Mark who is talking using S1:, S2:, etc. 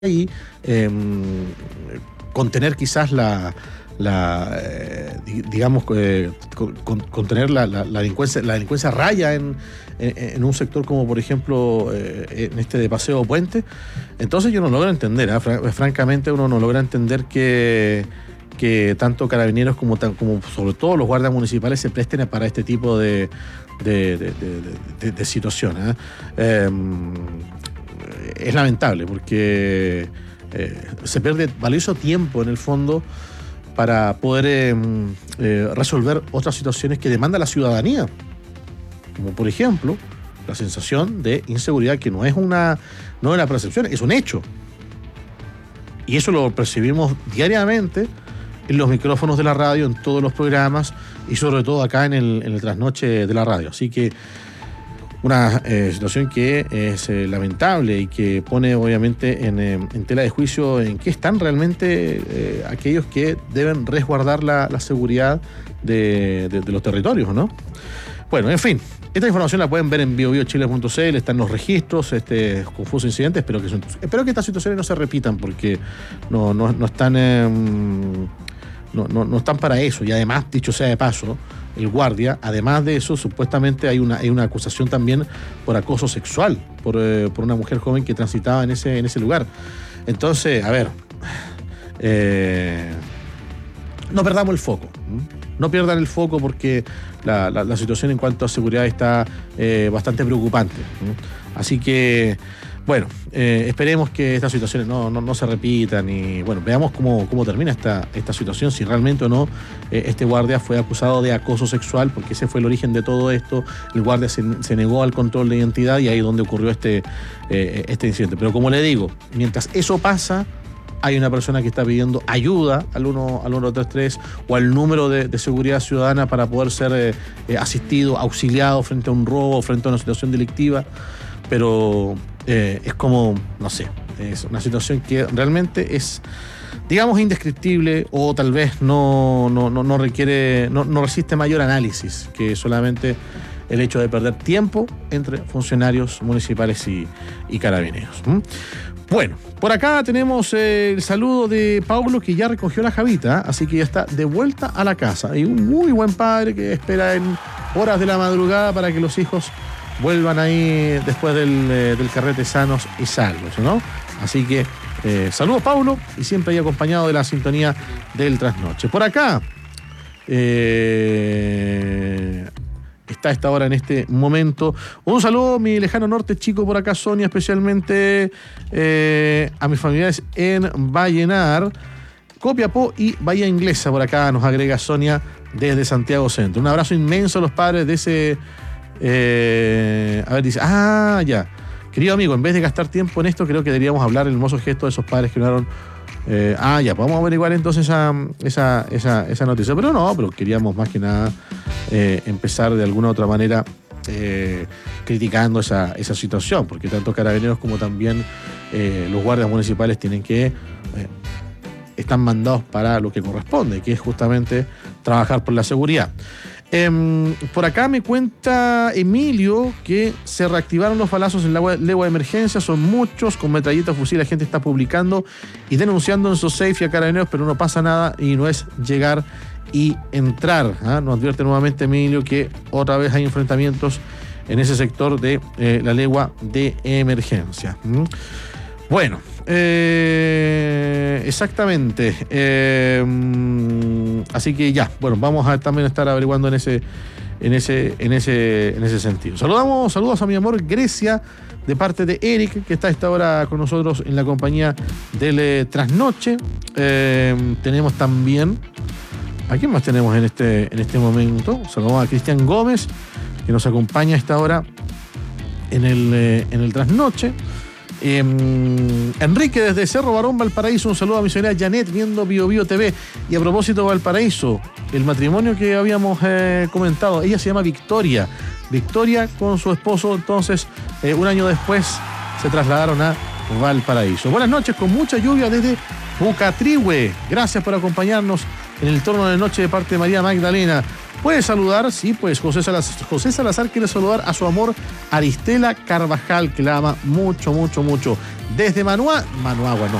S1: y contener quizás contener la delincuencia raya en un sector como por ejemplo en este de Paseo Puente. Entonces yo no logro entender, francamente uno no logra entender que tanto carabineros como sobre todo los guardias municipales se presten para este tipo de situaciones. Es lamentable porque se pierde valioso tiempo en el fondo para poder resolver otras situaciones que demanda la ciudadanía, como por ejemplo la sensación de inseguridad, que no es una percepción, es un hecho, y eso lo percibimos diariamente en los micrófonos de la radio, en todos los programas y sobre todo acá en el trasnoche de la radio. Así que una situación que es lamentable y que pone obviamente en tela de juicio en qué están realmente aquellos que deben resguardar la seguridad de los territorios, ¿no? Bueno, en fin, esta información la pueden ver en biobiochile.cl, están los registros, confusos incidentes. Espero que estas situaciones no se repitan porque no están no están para eso. Y además, dicho sea de paso, el guardia, además de eso, supuestamente hay una acusación también por acoso sexual por una mujer joven que transitaba en ese lugar. Entonces, a ver, no perdamos el foco. No pierdan el foco porque la situación en cuanto a seguridad está bastante preocupante. Así que, bueno, esperemos que estas situaciones no se repitan y, bueno, veamos cómo termina esta situación, si realmente o no este guardia fue acusado de acoso sexual, porque ese fue el origen de todo esto. El guardia se negó al control de identidad y ahí es donde ocurrió este incidente. Pero como le digo, mientras eso pasa, hay una persona que está pidiendo ayuda al 133 o al número de seguridad ciudadana para poder ser asistido, auxiliado frente a un robo, frente a una situación delictiva. Pero es como, no sé, es una situación que realmente es, digamos, indescriptible, o tal vez no requiere, no resiste mayor análisis que solamente el hecho de perder tiempo entre funcionarios municipales y carabineros. Bueno, por acá tenemos el saludo de Paulo, que ya recogió la Javita, así que ya está de vuelta a la casa. Y un muy buen padre que espera en horas de la madrugada para que los hijos vuelvan ahí después del carrete sanos y salvos, ¿no? Así que saludos, Paulo, y siempre ahí acompañado de la sintonía del trasnoche. Por acá está a esta hora, en este momento. Un saludo, mi lejano norte chico, por acá, Sonia, especialmente a mis familiares en Vallenar, Copiapó y Bahía Inglesa. Por acá nos agrega Sonia desde Santiago Centro. Un abrazo inmenso a los padres de ese... dice, ya. Querido amigo, en vez de gastar tiempo en esto, creo que deberíamos hablar el hermoso gesto de esos padres que donaron. Vamos a averiguar entonces esa noticia. Pero queríamos más que nada empezar de alguna otra manera criticando esa situación, porque tanto carabineros como también los guardias municipales están mandados para lo que corresponde, que es justamente trabajar por la seguridad. Por acá me cuenta Emilio que se reactivaron los balazos en la legua de emergencia, son muchos, con metralletas, fusil. La gente está publicando y denunciando en SOSAFE y a carabineros, pero no pasa nada y no es llegar y entrar. Nos advierte nuevamente Emilio que otra vez hay enfrentamientos en ese sector de la legua de emergencia. Bueno, exactamente. Así que ya, bueno, vamos a también estar averiguando en ese sentido. Saludos a mi amor Grecia, de parte de Eric, que está a esta hora con nosotros en la compañía del trasnoche. Tenemos también, ¿a quién más tenemos en este momento? Saludamos a Cristian Gómez, que nos acompaña a esta hora en el trasnoche. Enrique desde Cerro Barón, Valparaíso, un saludo a mi señora Janet viendo Bio TV. Y a propósito de Valparaíso, el matrimonio que habíamos comentado, ella se llama Victoria con su esposo. Entonces un año después se trasladaron a Valparaíso. Buenas noches, con mucha lluvia desde Pucatrihue. Gracias por acompañarnos en el turno de noche de parte de María Magdalena. Puede saludar, sí, pues José Salazar quiere saludar a su amor Aristela Carvajal, que la ama mucho, mucho, mucho. Desde Manuagua, no,